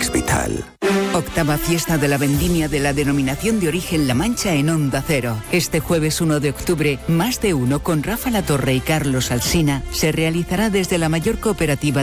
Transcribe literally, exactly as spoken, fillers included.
es vital. Octava fiesta de la vendimia de la denominación de origen La Mancha en Onda Cero. Este jueves uno de octubre, Más de Uno con Rafa Latorre y Carlos Alsina se realizará desde la mayor cooperativa